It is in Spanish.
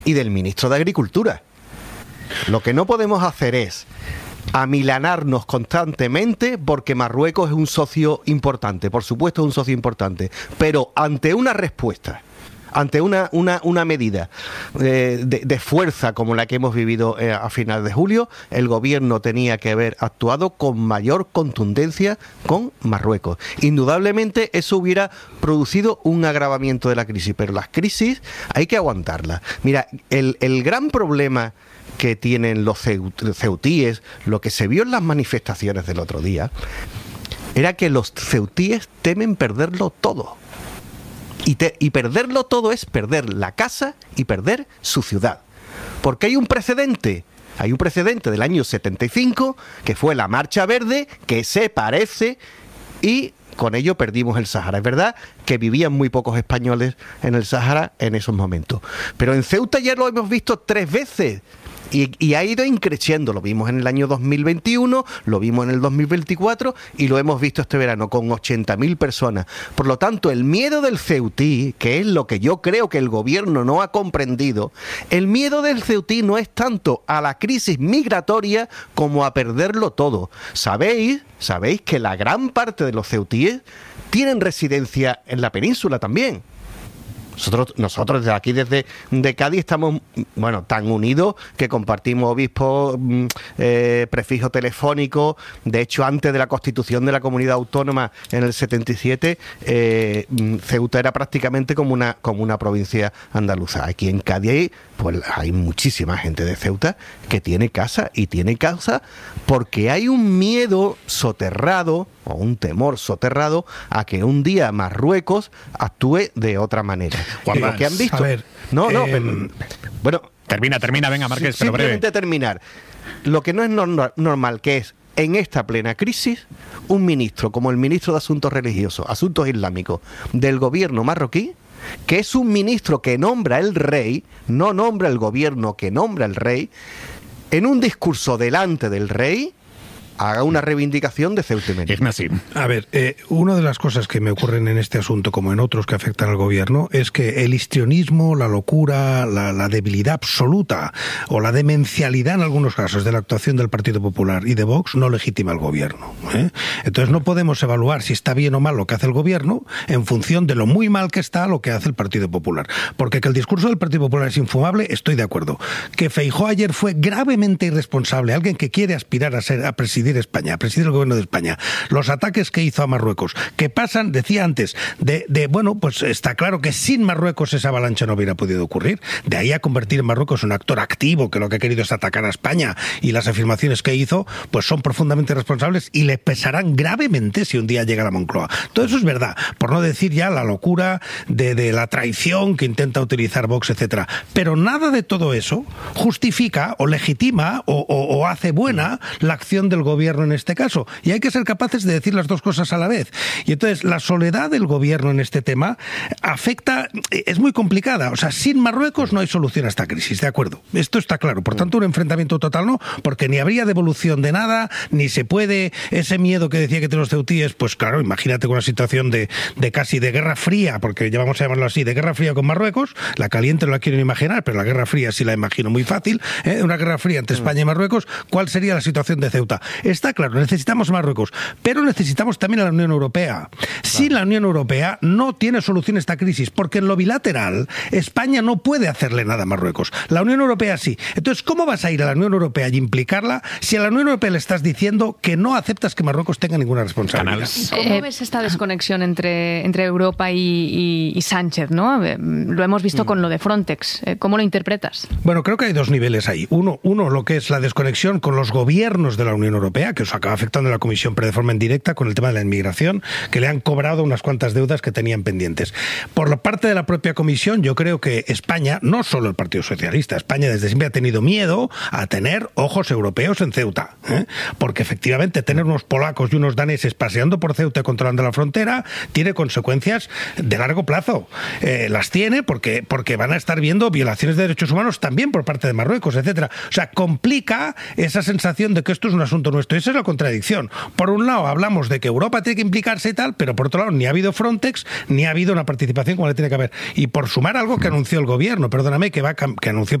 y del ministro de Agricultura. Lo que no podemos hacer es amilanarnos constantemente porque Marruecos es un socio importante, por supuesto es un socio importante, pero ante una respuesta, ante una medida de fuerza como la que hemos vivido a finales de julio, el gobierno tenía que haber actuado con mayor contundencia con Marruecos. Indudablemente eso hubiera producido un agravamiento de la crisis, pero las crisis hay que aguantarlas. Mira, el gran problema que tienen los ceutíes, lo que se vio en las manifestaciones del otro día, era que los ceutíes temen perderlo todo. Y perderlo todo es perder la casa y perder su ciudad. Porque hay un precedente del año 75, que fue la Marcha Verde, que se parece, y con ello perdimos el Sáhara. Es verdad que vivían muy pocos españoles en el Sáhara en esos momentos. Pero en Ceuta ya lo hemos visto 3 veces. Y ha ido increciendo. Lo vimos en el año 2021, lo vimos en el 2024 y lo hemos visto este verano con 80.000 personas. Por lo tanto, el miedo del ceutí, que es lo que yo creo que el gobierno no ha comprendido, el miedo del ceutí no es tanto a la crisis migratoria como a perderlo todo. Sabéis que la gran parte de los ceutíes tienen residencia en la península también. Nosotros desde aquí, desde Cádiz, estamos tan unidos que compartimos obispo, prefijo telefónico. De hecho, antes de la constitución de la comunidad autónoma en el 77, Ceuta era prácticamente como una provincia andaluza. Aquí en Cádiz pues hay muchísima gente de Ceuta que tiene casa, y tiene casa porque hay un miedo soterrado o un temor soterrado a que un día Marruecos actúe de otra manera. Lo que han visto. A ver, bueno, termina, venga, Márquez, pero breve. Simplemente terminar. Lo que no es normal, que es en esta plena crisis, un ministro como el ministro de Asuntos Religiosos, Asuntos Islámicos del gobierno marroquí, que es un ministro que nombra el rey, no nombra el gobierno, que nombra el rey, en un discurso delante del rey, haga una reivindicación de Ceuta y Melilla. A ver, una de las cosas que me ocurren en este asunto, como en otros que afectan al gobierno, es que el histrionismo, la locura, la debilidad absoluta o la demencialidad en algunos casos de la actuación del Partido Popular y de Vox no legitima al gobierno. Entonces no podemos evaluar si está bien o mal lo que hace el gobierno en función de lo muy mal que está lo que hace el Partido Popular. Porque que el discurso del Partido Popular es infumable, estoy de acuerdo. Que Feijóo ayer fue gravemente irresponsable, alguien que quiere aspirar a presidir España, a presidir el gobierno de España. Los ataques que hizo a Marruecos, que pasan, decía antes, pues está claro que sin Marruecos esa avalancha no hubiera podido ocurrir. De ahí a convertir a Marruecos en un actor activo, que lo que ha querido es atacar a España, y las afirmaciones que hizo, pues son profundamente responsables y le pesarán gravemente si un día llega a la Moncloa. Todo eso es verdad, por no decir ya la locura de la traición que intenta utilizar Vox, etcétera. Pero nada de todo eso justifica o legitima o hace buena la acción del gobierno en este caso, y hay que ser capaces de decir las dos cosas a la vez. Y entonces la soledad del gobierno en este tema afecta, es muy complicada. O sea, sin Marruecos no hay solución a esta crisis, de acuerdo, esto está claro. Por tanto, un enfrentamiento total no, porque ni habría devolución de nada, ni se puede, ese miedo que decía que tienen los ceutíes, pues claro, imagínate con una situación de casi de guerra fría, porque ya vamos a llamarlo así, de guerra fría con Marruecos. La caliente no la quiero imaginar, pero la guerra fría sí la imagino muy fácil, una guerra fría entre España y Marruecos. ¿Cuál sería la situación de Ceuta? Está claro, necesitamos a Marruecos, pero necesitamos también a la Unión Europea. Sin la Unión Europea no tiene solución esta crisis, porque en lo bilateral España no puede hacerle nada a Marruecos. La Unión Europea sí. Entonces, ¿cómo vas a ir a la Unión Europea y implicarla si a la Unión Europea le estás diciendo que no aceptas que Marruecos tenga ninguna responsabilidad? ¿Cómo ves esta desconexión entre Europa y Sánchez, ¿no? Lo hemos visto con lo de Frontex. ¿Cómo lo interpretas? Bueno, creo que hay dos niveles ahí. Uno, lo que es la desconexión con los gobiernos de la Unión Europea, que os acaba afectando a la Comisión, pero de forma indirecta con el tema de la inmigración, que le han cobrado unas cuantas deudas que tenían pendientes. Por la parte de la propia Comisión, yo creo que España, no solo el Partido Socialista, España desde siempre ha tenido miedo a tener ojos europeos en Ceuta, porque efectivamente tener unos polacos y unos daneses paseando por Ceuta controlando la frontera tiene consecuencias de largo plazo. Las tiene porque van a estar viendo violaciones de derechos humanos también por parte de Marruecos, etcétera. O sea, complica esa sensación de que esto es un asunto supuesto. Esa es la contradicción. Por un lado hablamos de que Europa tiene que implicarse y tal, pero por otro lado ni ha habido Frontex, ni ha habido una participación como le tiene que haber. Y por sumar algo que anunció el gobierno, perdóname, que anunció